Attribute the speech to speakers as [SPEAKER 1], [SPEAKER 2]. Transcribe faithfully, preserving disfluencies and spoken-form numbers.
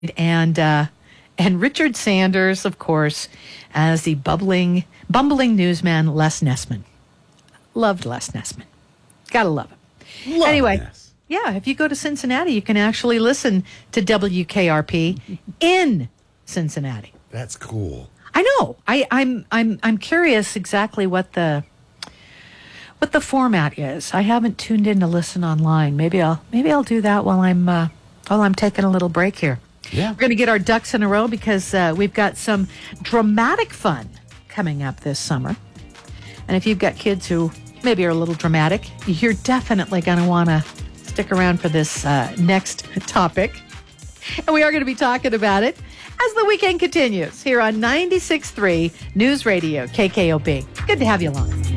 [SPEAKER 1] and uh, and Richard Sanders, of course, as the bubbling, bumbling newsman Les Nessman. Loved Les Nessman. Gotta love him.
[SPEAKER 2] Love
[SPEAKER 1] anyway,
[SPEAKER 2] Ness.
[SPEAKER 1] yeah, if you go to Cincinnati, you can actually listen to W K R P in Cincinnati.
[SPEAKER 2] That's cool.
[SPEAKER 1] I know. I, I'm I'm I'm curious exactly what the what the format is. I haven't tuned in to listen online. Maybe I'll maybe I'll do that while I'm uh, while I'm taking a little break here.
[SPEAKER 2] Yeah.
[SPEAKER 1] We're going to get our ducks in a row because uh, we've got some dramatic fun coming up this summer. And if you've got kids who maybe are a little dramatic, you're definitely going to want to stick around for this uh, next topic. And we are going to be talking about it as the weekend continues here on ninety-six point three News Radio K K O P. Good to have you along.